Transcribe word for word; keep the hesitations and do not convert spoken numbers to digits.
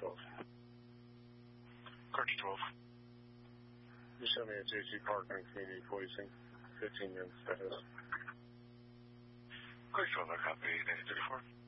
twelve. Carter twelve. You sent me a J C Parker and community policing. fifteen minutes status. Carter twelve, I copy. nine thirty-four.